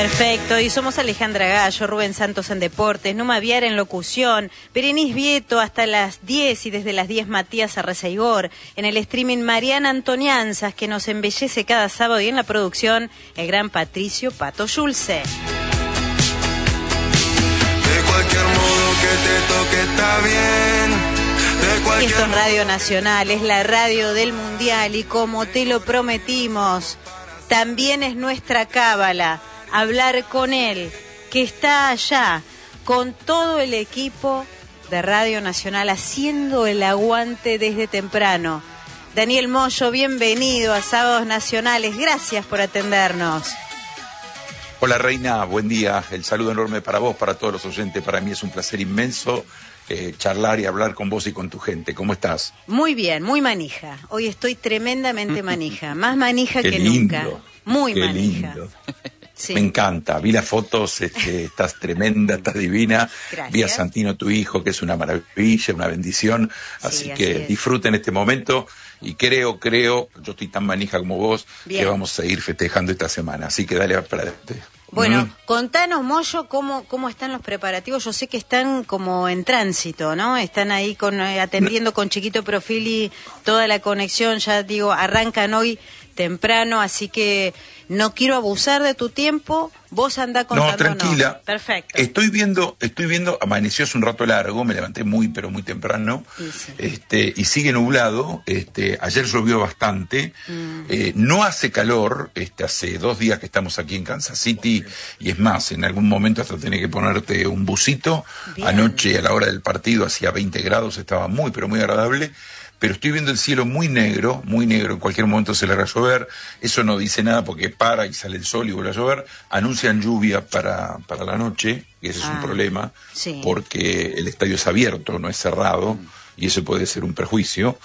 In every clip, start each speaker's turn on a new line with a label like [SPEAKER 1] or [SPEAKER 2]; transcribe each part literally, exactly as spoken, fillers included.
[SPEAKER 1] Perfecto, y somos Alejandra Gallo, Rubén Santos en Deportes, Numa Viar en Locución, Berenice Vieto hasta las diez y desde las diez Matías Arrezaigor, en el streaming Mariana Antonianzas que nos embellece cada sábado y en la producción el gran Patricio Pato Schulze.
[SPEAKER 2] De cualquier modo que te toque está bien.
[SPEAKER 1] Y esto es Radio Nacional, es la radio del Mundial y como te lo prometimos, también es nuestra cábala hablar con él, que está allá, con todo el equipo de Radio Nacional, haciendo el aguante desde temprano. Daniel Moyo, bienvenido a Sábados Nacionales, gracias por atendernos.
[SPEAKER 3] Hola Reina, buen día, el saludo enorme para vos, para todos los oyentes, para mí es un placer inmenso eh, charlar y hablar con vos y con tu gente. ¿Cómo estás?
[SPEAKER 1] Muy bien, muy manija, hoy estoy tremendamente manija, más manija
[SPEAKER 3] Qué
[SPEAKER 1] que
[SPEAKER 3] lindo,
[SPEAKER 1] nunca, muy
[SPEAKER 3] qué
[SPEAKER 1] manija.
[SPEAKER 3] Lindo.
[SPEAKER 1] Sí.
[SPEAKER 3] Me encanta, vi las fotos, este, estás tremenda, estás divina.
[SPEAKER 1] Gracias.
[SPEAKER 3] Vi a Santino, tu hijo, que es una maravilla, una bendición, así,
[SPEAKER 1] Sí, así
[SPEAKER 3] que
[SPEAKER 1] es.
[SPEAKER 3] disfruten este momento y creo, creo, yo estoy tan manija como vos,
[SPEAKER 1] Bien.
[SPEAKER 3] que vamos a seguir festejando esta semana, así que dale para adelante.
[SPEAKER 1] Bueno,
[SPEAKER 3] Mm.
[SPEAKER 1] contanos, Moyo, cómo, cómo están los preparativos. Yo sé que están como en tránsito, ¿no? Están ahí con eh, atendiendo con Chiquito Profili toda la conexión, ya digo, arrancan hoy temprano, así que no quiero abusar de tu tiempo. Vos andá contándonos.
[SPEAKER 3] No, tranquila.
[SPEAKER 1] Perfecto.
[SPEAKER 3] Estoy viendo, estoy viendo, amaneció hace un rato largo, me levanté muy, pero muy temprano,
[SPEAKER 1] Sí, sí.
[SPEAKER 3] este, y sigue nublado, este, ayer llovió bastante,
[SPEAKER 1] Mm.
[SPEAKER 3] eh, no hace calor, este, hace dos días que estamos aquí en Kansas City, y es más, en algún momento hasta tenés que ponerte un busito.
[SPEAKER 1] Bien.
[SPEAKER 3] Anoche a la hora del partido hacía veinte grados, estaba muy, pero muy agradable. Pero estoy viendo el cielo muy negro, muy negro, en cualquier momento se le va a llover, eso no dice nada porque para y sale el sol y vuelve a llover, anuncian lluvia para, para la noche, y ese es
[SPEAKER 1] Ah,
[SPEAKER 3] un problema,
[SPEAKER 1] sí.
[SPEAKER 3] porque el estadio es abierto, no es cerrado, y eso puede ser un perjuicio,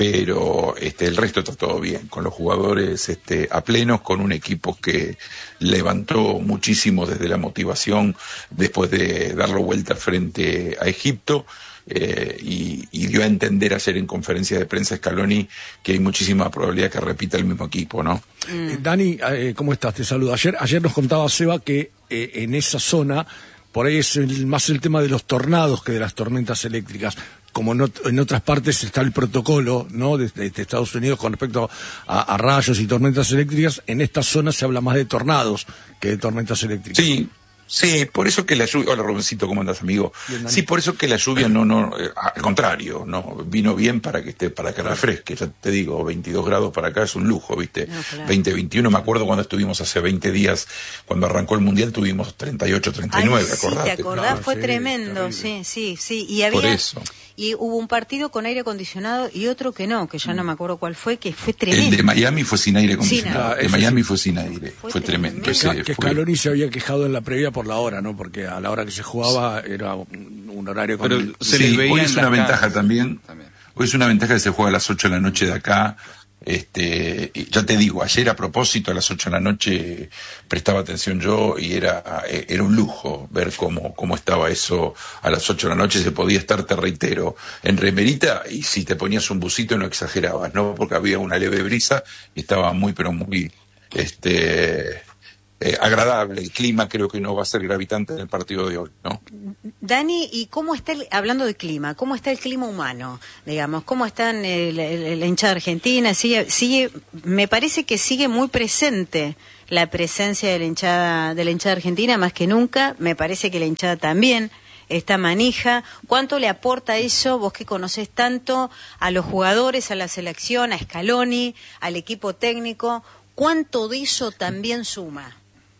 [SPEAKER 3] pero este, el resto está todo bien, con los jugadores este, a plenos, con un equipo que levantó muchísimo desde la motivación después de darlo vuelta frente a Egipto. Eh, y, y dio a entender ayer en conferencia de prensa Scaloni que hay muchísima probabilidad que repita el mismo equipo, ¿no?
[SPEAKER 1] Mm.
[SPEAKER 4] Eh, Dani, eh, ¿cómo estás? Te saludo. Ayer, ayer nos contaba Seba que eh, en esa zona, por ahí es el, más el tema de los tornados que de las tormentas eléctricas. Como en, ot- en otras partes está el protocolo, ¿no? De, de- de Estados Unidos con respecto a, a rayos y tormentas eléctricas, en esta zona se habla más de tornados que de tormentas eléctricas.
[SPEAKER 3] Sí. Sí, por eso que la lluvia... Hola, Rubencito, ¿cómo andas, amigo?
[SPEAKER 4] Bien, Dani.
[SPEAKER 3] Sí, por eso que la lluvia no... no eh, al contrario, no vino bien para que esté para que refresque. Ya te digo, veintidós grados para acá es un lujo, ¿viste?
[SPEAKER 1] No, claro.
[SPEAKER 3] veinte, veintiuno, me acuerdo cuando estuvimos hace veinte días, cuando arrancó el Mundial, tuvimos treinta y ocho, treinta y nueve,
[SPEAKER 1] Ay, sí,
[SPEAKER 3] acordate.
[SPEAKER 1] ¿te acordás?
[SPEAKER 4] Claro,
[SPEAKER 1] Fue
[SPEAKER 4] sí,
[SPEAKER 1] tremendo,
[SPEAKER 4] terrible.
[SPEAKER 1] sí, sí, sí. Y había,
[SPEAKER 3] Por eso.
[SPEAKER 1] y hubo un partido con aire acondicionado y otro que no, que ya no me acuerdo cuál fue, que fue
[SPEAKER 3] El
[SPEAKER 1] tremendo.
[SPEAKER 3] de Miami fue sin aire acondicionado.
[SPEAKER 4] Sin-
[SPEAKER 3] el de
[SPEAKER 4] ese
[SPEAKER 3] Miami
[SPEAKER 4] sí.
[SPEAKER 3] fue sin aire.
[SPEAKER 1] Fue
[SPEAKER 3] Fue, tremendo.
[SPEAKER 1] tremendo.
[SPEAKER 3] Ese
[SPEAKER 4] Que, que
[SPEAKER 3] fue-
[SPEAKER 4] Scaloni se había quejado en la previa por la hora, ¿no? Porque a la hora que se jugaba era un, un horario con...
[SPEAKER 5] Pero se
[SPEAKER 3] Sí,
[SPEAKER 5] les veía
[SPEAKER 3] hoy
[SPEAKER 5] en
[SPEAKER 3] es
[SPEAKER 5] las
[SPEAKER 3] una ventaja
[SPEAKER 5] caras.
[SPEAKER 3] también.
[SPEAKER 5] También.
[SPEAKER 3] Hoy es una ventaja que se juega a las ocho de la noche de acá. Este, y ya te digo, ayer a propósito a las ocho de la noche prestaba atención yo y era, era un lujo ver cómo, cómo estaba eso a las ocho de la noche. Se podía estar, te reitero, en remerita y si te ponías un busito no exagerabas, ¿no? Porque había una leve brisa y estaba muy, pero muy, este, eh, agradable. El clima creo que no va a ser gravitante en el partido de hoy, ¿no?
[SPEAKER 1] Dani, ¿y cómo está, el, hablando de clima, cómo está el clima humano? Digamos, ¿cómo están el, el- la hinchada argentina? Sigue, sigue, me parece que sigue muy presente la presencia de la hinchada, de la hinchada argentina, más que nunca. Me parece que la hinchada también está manija. ¿Cuánto le aporta eso, vos que conocés tanto, a los jugadores, a la selección, a Scaloni, al equipo técnico? ¿Cuánto de eso también suma?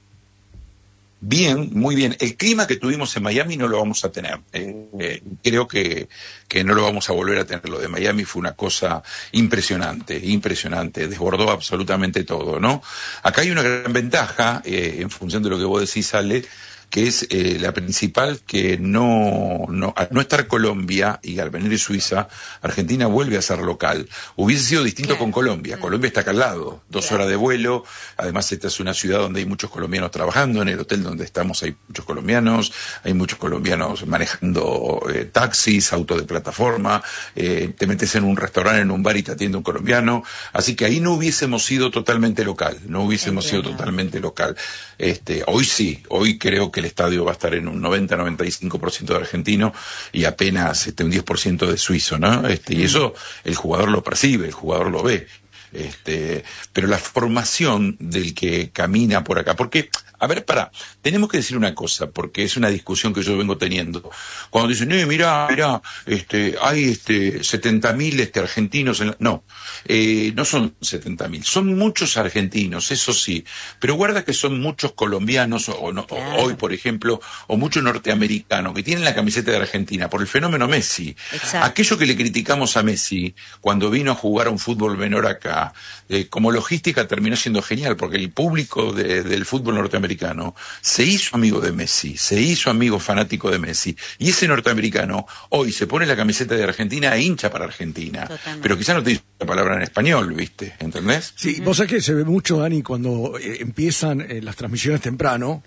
[SPEAKER 3] Bien, muy bien. El clima que tuvimos en Miami no lo vamos a tener. Eh, eh, creo que, que no lo vamos a volver a tener. Lo de Miami fue una cosa impresionante, impresionante. Desbordó absolutamente todo, ¿no? Acá hay una gran ventaja, eh, en función de lo que vos decís, Ale, que es eh, la principal, que no, no, al no estar Colombia y al venir de Suiza, Argentina vuelve a ser local. Hubiese sido distinto claro. con Colombia. Mm. Colombia está acá al lado, dos claro. horas de vuelo. Además, esta es una ciudad donde hay muchos colombianos trabajando. En el hotel donde estamos hay muchos colombianos, hay muchos colombianos manejando eh, taxis, autos de plataforma. Eh, te metes en un restaurante, en un bar y te atiende un colombiano. Así que ahí no hubiésemos sido totalmente local, no hubiésemos Entiendo. sido totalmente local. Este, hoy sí, hoy creo que el estadio va a estar en un noventa a noventa y cinco por ciento de argentino y apenas este, un diez por ciento de suizo, ¿no? Este, y eso el jugador lo percibe, el jugador lo ve. Este, pero la formación del que camina por acá, porque, a ver, pará, tenemos que decir una cosa, porque es una discusión que yo vengo teniendo. Cuando dicen, eh, mirá, mirá, este, hay este, setenta mil este, argentinos, en la... no, eh, no son setenta mil, son muchos argentinos, eso sí, pero guarda que son muchos colombianos, o, no, claro. o hoy, por ejemplo, o muchos norteamericanos que tienen la camiseta de Argentina por el fenómeno Messi. Exacto. Aquello que le criticamos a Messi cuando vino a jugar a un fútbol menor acá, Eh, como logística terminó siendo genial, porque el público de, del fútbol norteamericano se hizo amigo de Messi, se hizo amigo fanático de Messi, y ese norteamericano hoy se pone la camiseta de Argentina e hincha para Argentina. Totalmente. Pero quizás no te dice la palabra en español, ¿viste? ¿Entendés?
[SPEAKER 4] Sí, uh-huh. Vos sabés que se ve mucho, Dani, cuando eh, empiezan eh, las transmisiones temprano.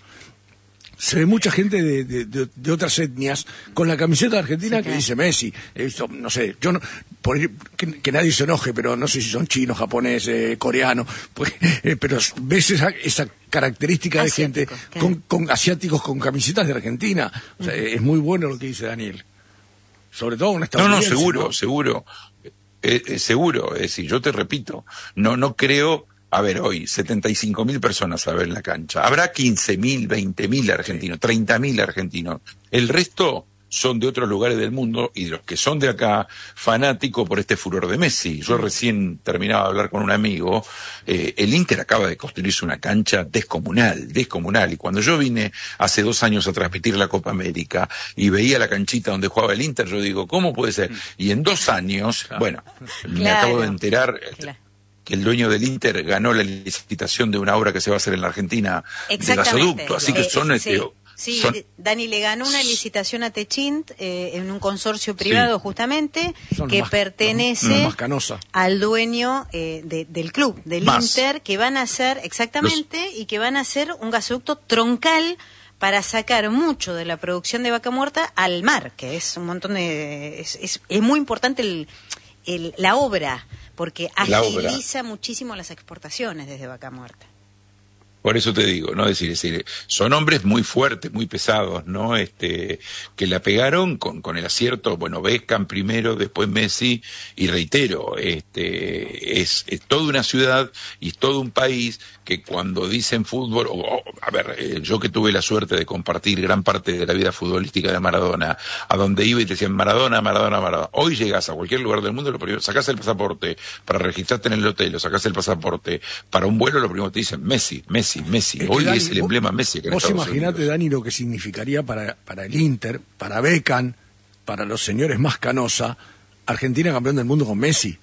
[SPEAKER 4] Se ve mucha gente de, de, de, de otras etnias con la camiseta de Argentina sí, que claro. dice Messi. He visto, no sé, yo no, por, que, que nadie se enoje, pero no sé si son chinos, japoneses, coreanos, pues, eh, pero ves esa, esa característica Asiático, de gente claro. con, con asiáticos con camisetas de Argentina. O sea, uh-huh. es muy bueno lo que dice Daniel. Sobre todo en esta
[SPEAKER 3] No, no, seguro, ¿no? seguro. Eh, eh, seguro, es decir, yo te repito, no, no creo. A ver, hoy, setenta y cinco mil personas a ver en la cancha. Habrá quince mil, veinte mil argentinos, treinta mil argentinos. El resto son de otros lugares del mundo y de los que son de acá, fanáticos por este furor de Messi. Yo recién terminaba de hablar con un amigo, eh, el Inter acaba de construirse una cancha descomunal, descomunal. Y cuando yo vine hace dos años a transmitir la Copa América y veía la canchita donde jugaba el Inter, yo digo, ¿cómo puede ser? Y en dos años, bueno, claro. me acabo de enterar... Claro. que el dueño del Inter ganó la licitación de una obra que se va a hacer en la Argentina de gasoducto, así que son... Eh,
[SPEAKER 1] sí, este, sí son... Dani le ganó una licitación a Techint eh, en un consorcio privado sí. justamente, son que más, pertenece más al dueño eh, de, del club, del más. Inter, que van a hacer, exactamente, Los... y que van a hacer un gasoducto troncal para sacar mucho de la producción de vaca muerta al mar, que es un montón de... es, es, es muy importante el, el, la obra, porque agiliza muchísimo las exportaciones desde vaca muerta.
[SPEAKER 3] Por eso te digo, ¿no? Es decir, es decir, son hombres muy fuertes, muy pesados, ¿no? Este, que la pegaron con, con el acierto, bueno, Beckham primero, después Messi, y reitero, este, es, es toda una ciudad y es todo un país que cuando dicen fútbol, o, o, a ver, eh, yo que tuve la suerte de compartir gran parte de la vida futbolística de Maradona, a donde iba y te decían Maradona, Maradona, Maradona. Hoy llegas a cualquier lugar del mundo, lo primero, sacás el pasaporte para registrarte en el hotel, o sacás el pasaporte para un vuelo, lo primero que te dicen Messi, Messi. Messi, es hoy Dani, es el vos, emblema Messi. Que
[SPEAKER 4] vos imaginate, Dani, lo que significaría para, para el Inter, para Beckham, para los señores más Canosa, Argentina campeón del mundo con Messi.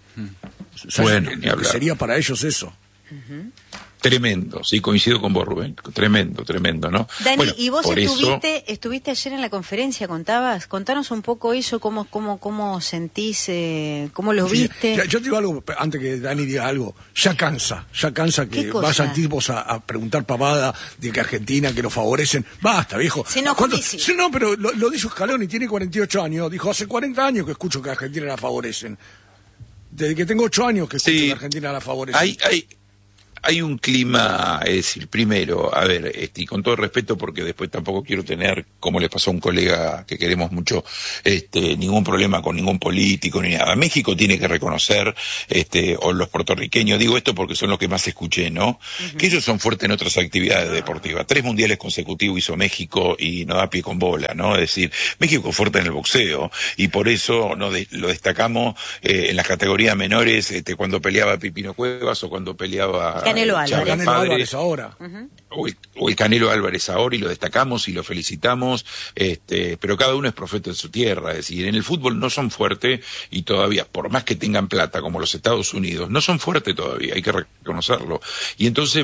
[SPEAKER 4] Mm. Bueno, lo que sería para ellos eso. Uh-huh.
[SPEAKER 3] Tremendo, sí, coincido con vos, Rubén, tremendo, tremendo, ¿no?
[SPEAKER 1] Dani,
[SPEAKER 3] bueno,
[SPEAKER 1] y vos estuviste,
[SPEAKER 3] eso...
[SPEAKER 1] estuviste ayer en la conferencia, contabas, contanos un poco eso, cómo, cómo, cómo sentís, eh, cómo lo sí, viste.
[SPEAKER 4] Ya, yo te digo algo, antes que Dani diga algo, ya cansa, ya cansa que vayan tipos a, a preguntar pavada de que Argentina, que lo favorecen, basta, viejo.
[SPEAKER 1] Se enojó Messi.
[SPEAKER 4] Sí, no, pero lo, lo dijo Scaloni, tiene cuarenta y ocho años, dijo, hace cuarenta años que escucho que a Argentina la favorecen. Desde que tengo ocho años que escucho sí, que a Argentina la favorecen.
[SPEAKER 3] Hay, hay... Hay un clima, es decir, primero, a ver, este, y con todo respeto, porque después tampoco quiero tener, como le pasó a un colega que queremos mucho, este, ningún problema con ningún político ni nada. México tiene que reconocer, este, o los puertorriqueños, digo esto porque son los que más escuché, ¿no? Uh-huh. Que ellos son fuertes en otras actividades deportivas. Tres mundiales consecutivos hizo México y no da pie con bola, ¿no? Es decir, México es fuerte en el boxeo y por eso no de, lo destacamos eh, en las categorías menores, este, cuando peleaba Pipino Cuevas o cuando peleaba
[SPEAKER 1] Canelo Álvarez.
[SPEAKER 4] Canelo Álvarez ahora.
[SPEAKER 1] Uh-huh.
[SPEAKER 3] O el, o el Canelo Álvarez ahora, y lo destacamos y lo felicitamos, este, pero cada uno es profeta de su tierra. Es decir, en el fútbol no son fuertes y todavía, por más que tengan plata como los Estados Unidos, no son fuertes todavía, hay que reconocerlo. Y entonces,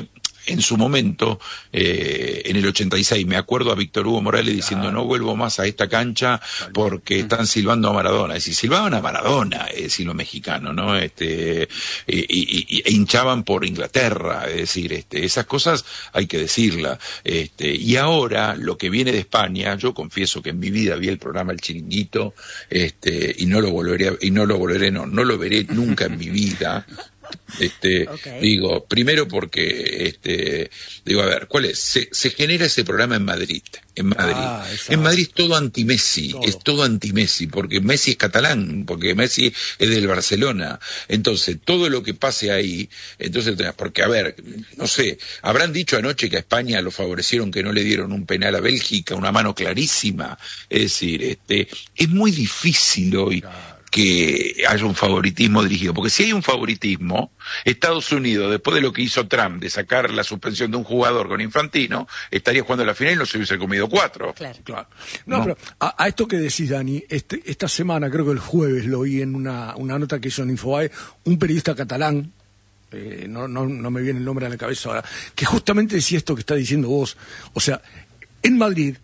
[SPEAKER 3] en su momento, eh, en el ochenta y seis, me acuerdo a Víctor Hugo Morales diciendo, no vuelvo más a esta cancha porque están silbando a Maradona. Es decir, silbaban a Maradona, es decir, los mexicanos, ¿no? Este, y, y, y, e hinchaban por Inglaterra, es decir, este, esas cosas hay que decirlas. Este, y ahora, lo que viene de España, yo confieso que en mi vida vi el programa El Chiringuito, este, y no lo volveré, a, y no lo volveré, no, no lo veré nunca en mi vida. Este, okay. Digo, primero porque, este, digo, a ver, ¿cuál es? Se, se genera ese programa en Madrid, en Madrid. Ah, en Madrid es todo anti-Messi, todo. es todo anti-Messi, porque Messi es catalán, porque Messi es del Barcelona. Entonces, todo lo que pase ahí, entonces, porque, a ver, no sé, habrán dicho anoche que a España lo favorecieron, que no le dieron un penal a Bélgica, una mano clarísima. Es decir, este, es muy difícil hoy. Claro. Que haya un favoritismo dirigido, porque si hay un favoritismo, Estados Unidos, después de lo que hizo Trump, de sacar la suspensión de un jugador con Infantino, estaría jugando la final y no se hubiese comido cuatro. Claro,
[SPEAKER 4] claro. No, ¿no? Pero a, a esto que decís, Dani, este, esta semana, creo que el jueves, lo oí en una, una nota que hizo en Infobae, un periodista catalán, eh, no, no, no me viene el nombre a la cabeza ahora, que justamente decía esto que está diciendo vos. O sea, en Madrid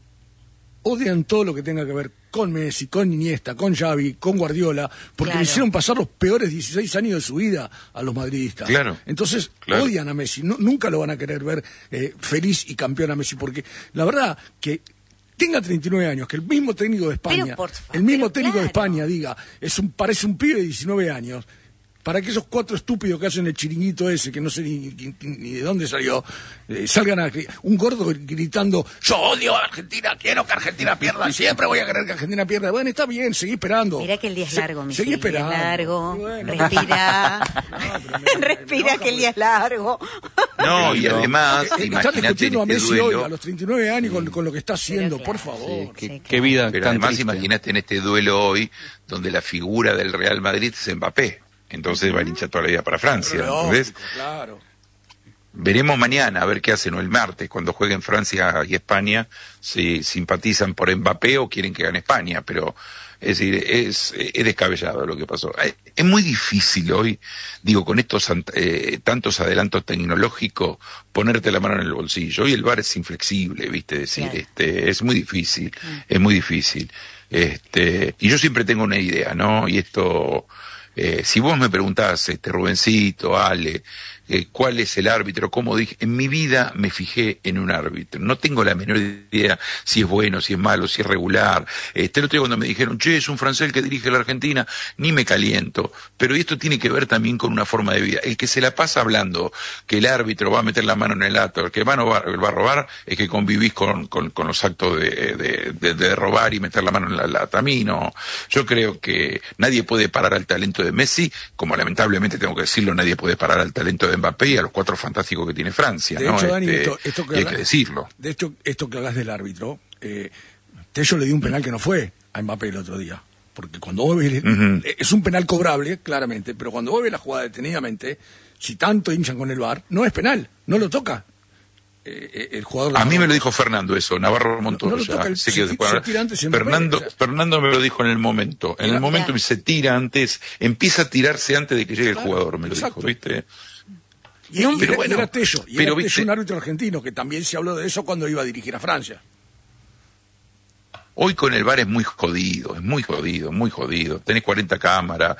[SPEAKER 4] odian todo lo que tenga que ver con Messi, con Iniesta, con Xavi, con Guardiola, porque claro. le hicieron pasar los peores dieciséis años de su vida a los madridistas.
[SPEAKER 3] Claro.
[SPEAKER 4] Entonces,
[SPEAKER 3] claro.
[SPEAKER 4] odian a Messi. No, nunca lo van a querer ver eh, feliz y campeón a Messi, porque la verdad que tenga treinta y nueve años, que el mismo técnico de España, favor, el mismo técnico claro. de España diga, es un, parece un pibe de diecinueve años, para que esos cuatro estúpidos que hacen el chiringuito ese, que no sé ni, ni, ni de dónde salió, eh, salgan a... Un gordo gritando, yo odio a Argentina, quiero que Argentina pierda, siempre voy a querer que Argentina pierda. Bueno, está bien, seguí esperando.
[SPEAKER 1] Mirá que el día es largo, mi
[SPEAKER 4] Seguí esperando.
[SPEAKER 1] El día es largo, bueno, respira, no, respira que el día es largo.
[SPEAKER 3] No, y además,
[SPEAKER 4] eh, están discutiendo a Messi hoy, a los treinta y nueve años, con, con lo que está haciendo, claro, por favor.
[SPEAKER 5] Sí, qué,
[SPEAKER 1] sí,
[SPEAKER 5] qué vida
[SPEAKER 3] Pero
[SPEAKER 5] tan
[SPEAKER 3] además,
[SPEAKER 5] triste.
[SPEAKER 3] imagínate en este duelo hoy, donde la figura del Real Madrid es Mbappé. Entonces va a hinchar toda la vida para Francia, ¿entendés?
[SPEAKER 4] Claro.
[SPEAKER 3] Veremos mañana a ver qué hacen, o el martes, cuando jueguen Francia y España, si simpatizan por Mbappé o quieren que gane España, pero es decir, es, es descabellado lo que pasó. Es muy difícil hoy, digo, con estos eh, tantos adelantos tecnológicos, ponerte la mano en el bolsillo. Hoy el V A R es inflexible, ¿viste? Es decir, claro. este, es muy difícil, es muy difícil. Este, y yo siempre tengo una idea, ¿no? Y esto... Eh, si vos me preguntás, este, Rubencito, Ale, eh, cuál es el árbitro, cómo dije, en mi vida me fijé en un árbitro. No tengo la menor idea si es bueno, si es malo, si es regular. Este, el otro día cuando me dijeron, che, es un francés el que dirige la Argentina, ni me caliento. Pero esto tiene que ver también con una forma de vida. El que se la pasa hablando que el árbitro va a meter la mano en el acto, el que va a, va a robar, es que convivís con, con, con los actos de, de, de, de robar y meter la mano en la lata. A mí no. Yo creo que nadie puede parar al talento de Messi, como lamentablemente tengo que decirlo, nadie puede parar al talento de Mbappé y a los cuatro fantásticos que tiene Francia,
[SPEAKER 4] de
[SPEAKER 3] ¿no?
[SPEAKER 4] Hecho, Dani,
[SPEAKER 3] este,
[SPEAKER 4] esto, esto que
[SPEAKER 3] hay
[SPEAKER 4] habla,
[SPEAKER 3] que decirlo.
[SPEAKER 4] De hecho, esto que hablas del árbitro, eh, Tello le dio un penal que no fue a Mbappé el otro día, porque cuando vos ves, uh-huh. es un penal cobrable, claramente, pero cuando vos ves la jugada detenidamente, si tanto hinchan con el V A R, no es penal, no lo toca. Eh, el jugador
[SPEAKER 3] a mí me lo dijo Fernando eso, Navarro Montoya. No, no el, sé que se, se tira antes Fernando, Mbappé, o sea. Fernando me lo dijo en el momento. En Era, el momento ya. se tira antes, empieza a tirarse antes de que llegue claro, el jugador, me exacto. lo dijo, ¿viste?
[SPEAKER 4] Y, y, pero, y bueno, era Tello, y pero, era Tello, un árbitro argentino, que también se habló de eso cuando iba a dirigir a Francia.
[SPEAKER 3] Hoy con el V A R es muy jodido, es muy jodido, muy jodido. Tenés cuarenta cámaras.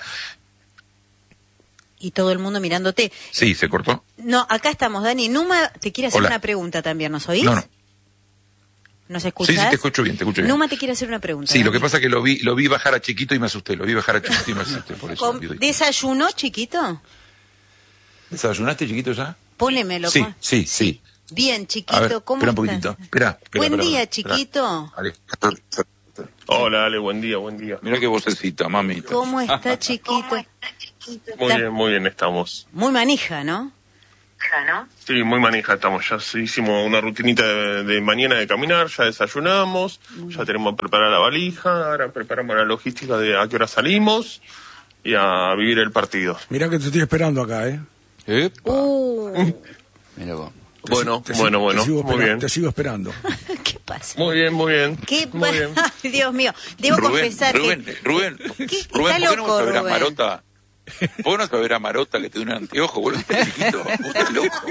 [SPEAKER 1] Y todo el mundo mirándote.
[SPEAKER 3] Sí, ¿se cortó?
[SPEAKER 1] No, acá estamos, Dani. Numa te quiere hacer
[SPEAKER 3] Hola.
[SPEAKER 1] una pregunta también, ¿nos oís?
[SPEAKER 3] No, no.
[SPEAKER 1] ¿Nos escuchás?
[SPEAKER 3] Sí, sí, te escucho bien, te escucho bien.
[SPEAKER 1] Numa te quiere hacer una pregunta.
[SPEAKER 3] Sí,
[SPEAKER 1] Dani.
[SPEAKER 3] Lo que pasa es que lo vi, lo vi bajar a Chiquito y me asusté, lo vi bajar a Chiquito y me asusté, por eso.
[SPEAKER 1] ¿Desayunó, Chiquito?
[SPEAKER 3] ¿Desayunaste, Chiquito, ya?
[SPEAKER 1] Pónemelo.
[SPEAKER 3] Sí, sí, sí.
[SPEAKER 1] Bien, Chiquito,
[SPEAKER 3] a ver,
[SPEAKER 1] ¿cómo
[SPEAKER 3] espera
[SPEAKER 1] estás?
[SPEAKER 3] un poquitito, espera. espera
[SPEAKER 1] Buen
[SPEAKER 3] espera,
[SPEAKER 1] día,
[SPEAKER 3] espera,
[SPEAKER 1] Chiquito.
[SPEAKER 3] Espera.
[SPEAKER 6] Hola, Ale, buen día, buen día.
[SPEAKER 3] Mira qué vocecita, mamita.
[SPEAKER 1] ¿Cómo está, Chiquito?
[SPEAKER 6] Muy está... bien, muy bien estamos.
[SPEAKER 1] Muy manija, ¿no?
[SPEAKER 6] ¿no? Sí, muy manija estamos. Ya hicimos una rutinita de, de mañana de caminar, ya desayunamos, muy ya tenemos preparada la valija, ahora preparamos la logística de a qué hora salimos y a vivir el partido.
[SPEAKER 4] Mirá que te estoy esperando acá, ¿eh?
[SPEAKER 1] Epa. Uh.
[SPEAKER 6] Mira vos. Te, bueno, te, bueno, bueno,
[SPEAKER 4] te
[SPEAKER 6] muy bien.
[SPEAKER 4] Te sigo esperando.
[SPEAKER 1] ¿Qué pasa?
[SPEAKER 6] Muy bien, muy bien.
[SPEAKER 1] ¿Qué
[SPEAKER 6] muy
[SPEAKER 1] bien. Ay, Dios mío. Debo
[SPEAKER 3] Rubén,
[SPEAKER 1] confesar
[SPEAKER 3] Rubén,
[SPEAKER 1] que...
[SPEAKER 3] Rubén,
[SPEAKER 1] ¿Qué?
[SPEAKER 3] Rubén,
[SPEAKER 1] Está
[SPEAKER 3] ¿por qué no
[SPEAKER 1] loco,
[SPEAKER 3] vas a ver a
[SPEAKER 1] Rubén?
[SPEAKER 3] Marota? Vos no sabés a Marota que te da un anteojo, vos lo estás chiquito, vos estás loco.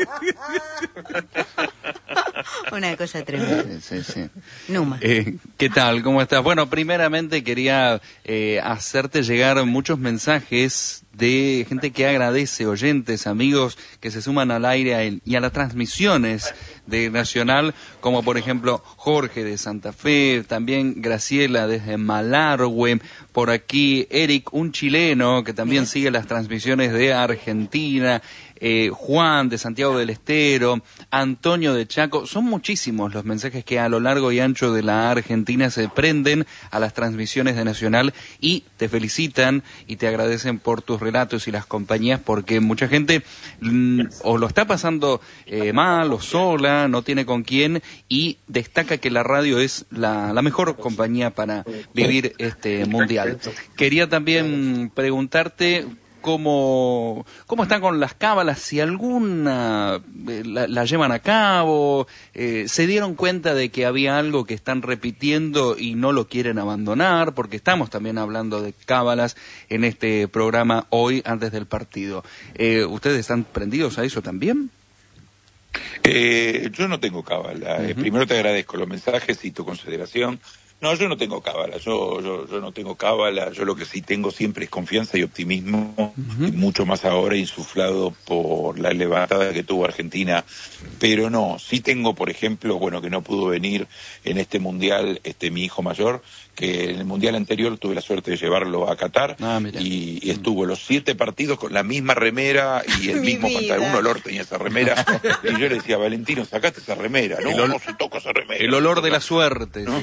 [SPEAKER 1] Una cosa tremenda.
[SPEAKER 5] Sí, sí, sí.
[SPEAKER 1] Numa.
[SPEAKER 5] Eh, ¿Qué tal? ¿Cómo estás? Bueno, primeramente quería eh, hacerte llegar muchos mensajes de gente que agradece, oyentes, amigos que se suman al aire a él, y a las transmisiones de Nacional, como por ejemplo Jorge de Santa Fe, también Graciela desde Malargüe, por aquí Eric, un chileno que también sigue las transmisiones de Argentina, eh, Juan de Santiago del Estero, Antonio de Chaco. Son muchísimos los mensajes que a lo largo y ancho de la Argentina se prenden a las transmisiones de Nacional y te felicitan y te agradecen por tus relatos y las compañías, porque mucha gente mm, o lo está pasando eh, mal o sola, no tiene con quién, y destaca que la radio es la, la mejor compañía para vivir este mundial. Quería también preguntarte cómo, cómo están con las cábalas, si alguna eh, la, la llevan a cabo, eh, se dieron cuenta de que había algo que están repitiendo y no lo quieren abandonar, porque estamos también hablando de cábalas en este programa hoy antes del partido. Eh, ¿Ustedes están prendidos a eso también?
[SPEAKER 3] Eh, yo no tengo cábala. Uh-huh. Eh, primero te agradezco los mensajes y tu consideración. No, yo no tengo cábala, yo, yo, yo no tengo cábala, yo lo que sí tengo siempre es confianza y optimismo, uh-huh. y mucho más ahora insuflado por la levantada que tuvo Argentina, pero no, sí tengo, por ejemplo, bueno, que no pudo venir en este mundial, este mi hijo mayor, que en el mundial anterior tuve la suerte de llevarlo a Qatar, ah, y, y estuvo los siete partidos con la misma remera y el mismo pantalón, un olor tenía esa remera, y yo le decía, Valentino, sacate esa remera, no, ol- no se toca esa remera.
[SPEAKER 5] El olor de la suerte.
[SPEAKER 3] No.
[SPEAKER 5] Sí.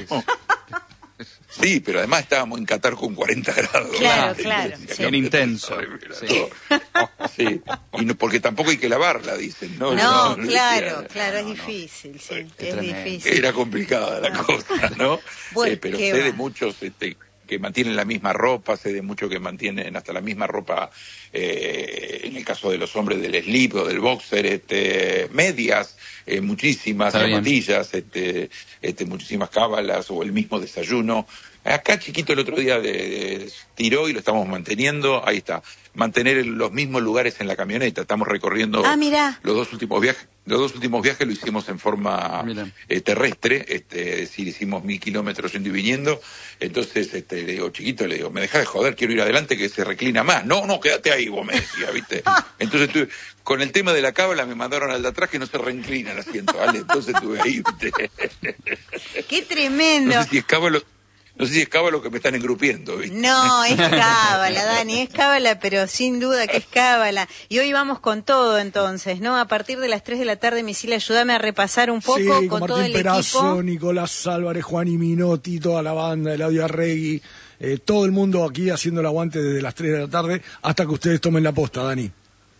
[SPEAKER 3] Sí, pero además estábamos en Qatar con cuarenta grados.
[SPEAKER 1] Claro, claro.
[SPEAKER 5] Sí. Bien intenso.
[SPEAKER 3] Sí. Sí. Y no, porque tampoco hay que lavarla, dicen. No,
[SPEAKER 1] no,
[SPEAKER 3] no
[SPEAKER 1] claro,
[SPEAKER 3] decía,
[SPEAKER 1] claro,
[SPEAKER 3] no,
[SPEAKER 1] es difícil,
[SPEAKER 3] no,
[SPEAKER 1] sí,
[SPEAKER 3] es
[SPEAKER 1] es
[SPEAKER 5] tremendo.
[SPEAKER 1] difícil.
[SPEAKER 3] Era complicada la no. cosa, ¿no?
[SPEAKER 1] Bueno,
[SPEAKER 3] eh, pero sé
[SPEAKER 1] va.
[SPEAKER 3] de muchos este, que mantienen la misma ropa, sé de muchos que mantienen hasta la misma ropa, eh, en el caso de los hombres del slip o del boxer, este, medias, eh, muchísimas zapatillas, este, este, muchísimas cábalas o el mismo desayuno. Acá Chiquito el otro día de, de, tiró y lo estamos manteniendo, ahí está, mantener los mismos lugares en la camioneta, estamos recorriendo
[SPEAKER 1] ah, mirá.
[SPEAKER 3] los dos últimos viajes, los dos últimos viajes lo hicimos en forma eh, terrestre, este, es decir, hicimos mil kilómetros yendo y viniendo, entonces este, le digo, Chiquito, le digo, me dejás de joder, quiero ir adelante que se reclina más, no, no, quédate ahí, vos me decías, ¿viste? Entonces tuve, con el tema de la cábala me mandaron al de atrás que no se reinclina el asiento, ¿vale? Entonces estuve ahí, ¿viste?
[SPEAKER 1] ¡Qué tremendo!
[SPEAKER 3] No sé si es cábala. No sé si es cábala que me están engrupiendo, ¿viste?
[SPEAKER 1] No, es cábala, Dani, es cábala, pero sin duda que es cábala. Y hoy vamos con todo, entonces, ¿no? A partir de las tres de la tarde, Misil, ayúdame a repasar un poco,
[SPEAKER 4] sí,
[SPEAKER 1] con, con todo el
[SPEAKER 4] Perazo,
[SPEAKER 1] equipo.
[SPEAKER 4] Nicolás Álvarez, Juan y Minotti, toda la banda, Eladio Arregui, eh, todo el mundo aquí haciendo el aguante desde las tres de la tarde hasta que ustedes tomen la posta, Dani.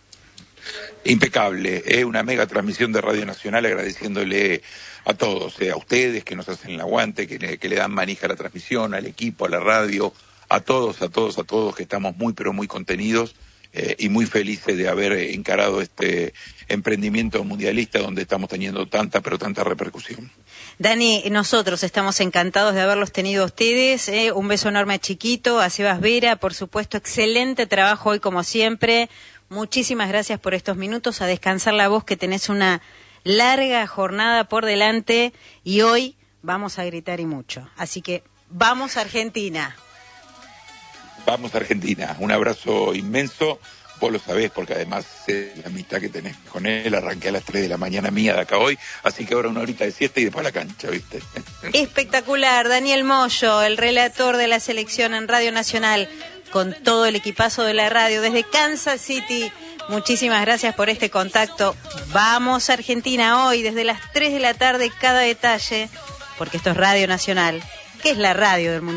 [SPEAKER 3] Impecable, es ¿eh? Una mega transmisión de Radio Nacional, agradeciéndole a todos, eh, a ustedes que nos hacen el aguante, que le, que le dan manija a la transmisión, al equipo, a la radio, a todos, a todos, a todos, que estamos muy pero muy contenidos eh, y muy felices de haber encarado este emprendimiento mundialista donde estamos teniendo tanta pero tanta repercusión.
[SPEAKER 1] Dani, nosotros estamos encantados de haberlos tenido a ustedes, eh, un beso enorme a Chiquito, a Sebas Vera, por supuesto, excelente trabajo hoy como siempre. Muchísimas gracias por estos minutos, a descansar la voz, que tenés una larga jornada por delante y hoy vamos a gritar y mucho. Así que vamos a Argentina.
[SPEAKER 3] Vamos a Argentina, un abrazo inmenso, vos lo sabés porque además sé la amistad que tenés con él, arranqué a las tres de la mañana mía de acá hoy, así que ahora una horita de siesta y después a la cancha, ¿viste?
[SPEAKER 1] Espectacular, Daniel Moyo, el relator de la selección en Radio Nacional, con todo el equipazo de la radio desde Kansas City. Muchísimas gracias por este contacto. Vamos a Argentina hoy desde las tres de la tarde, cada detalle, porque esto es Radio Nacional, que es la radio del mundo.